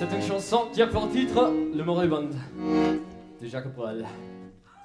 C'est une chanson qui a pour titre Le Moribund de Jacques Brel.